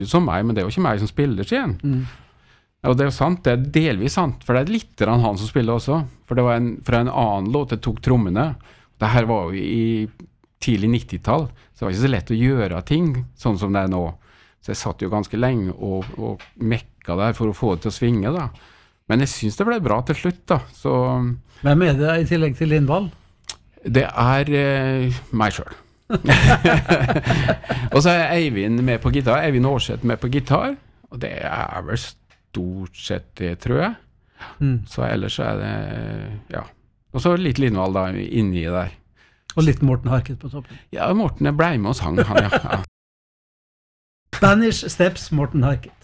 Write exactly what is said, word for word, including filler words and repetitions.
som meg, men det er jo ikke meg som spiller, sier han. Mm. Og det er jo sant, det er delvis sant, for det er litt han som spiller også, for det var en, fra en annen låt, det tok trommene. Det her var jo i tidlig nittitall, så det var ikke så lett å gjøre ting sånn som det er nå. Så jeg satt jo ganske lenge og, og mekka der for å få det til å svinge da. Men jeg synes det ble bra til slutt da. Så, hvem er det i tillegg til Lindvall? Det er eh, meg selv. Og så er Eivind med på gitar, Eivind Aarseth med på gitar, og det er vel stort sett det, tror jeg. Mm. Så ellers så er det, ja. Og så litt Lindvall da, inni der. Og litt Morten Harket på toppen. Ja, Morten ble med og sang, han, ja. ja. Spanish Steps, Morten Harket.